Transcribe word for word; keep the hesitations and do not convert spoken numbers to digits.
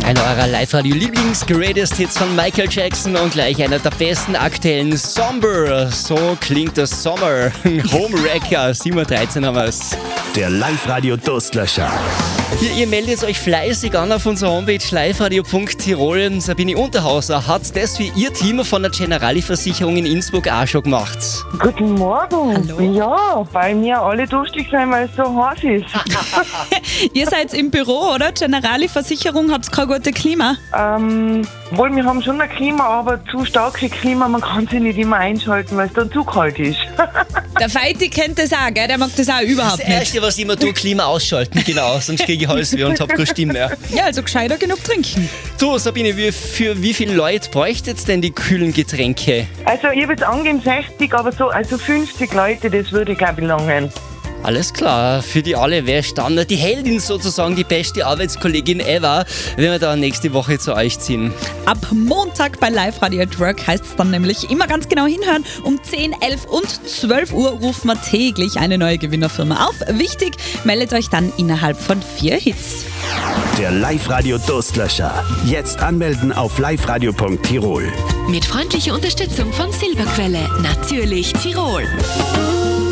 Einer eurer Live-Radio-Lieblings-Greatest-Hits von Michael Jackson und gleich einer der besten aktuellen Somber. So klingt das Sommer. Homewrecker, sieben Uhr dreizehn haben wir's. Der Live-Radio-Durstlöscher. Ihr, ihr meldet euch fleißig an auf unserer Homepage liveradio punkt tirol. Sabine Unterhauser hat das für ihr Team von der Generali-Versicherung in Innsbruck auch schon gemacht. Guten Morgen. Hallo. Ja, bei mir alle durstig sein, weil es so heiß ist. Ihr seid im Büro, oder? Generali-Versicherung, habt kein gutes Klima? ähm, wohl, wir haben schon ein Klima, aber zu starke Klima, man kann sie nicht immer einschalten, weil es dann zu kalt ist. Der Feiti kennt das auch, gell? Der mag das auch überhaupt Das nicht. Erste, was ich immer tue, Klima ausschalten, genau, sonst kriege ich Halsweh und habe keine Stimme mehr. Ja, also gescheiter genug trinken. Du, Sabine, wie, für wie viele Leute bräuchtet denn die kühlen Getränke? Also ich habe jetzt angegeben sechzig, aber so also fünfzig Leute, das würde glaube ich langen. Alles klar, für die alle wäre Standard, die Heldin sozusagen, die beste Arbeitskollegin ever, wenn wir da nächste Woche zu euch ziehen. Ab Montag bei Live Radio at Work heißt es dann nämlich immer ganz genau hinhören. Um zehn, elf und zwölf Uhr rufen wir täglich eine neue Gewinnerfirma auf. Wichtig, meldet euch dann innerhalb von vier Hits. Der Live-Radio-Durstlöscher. Jetzt anmelden auf liveradio punkt tirol. Mit freundlicher Unterstützung von Silberquelle, natürlich Tirol.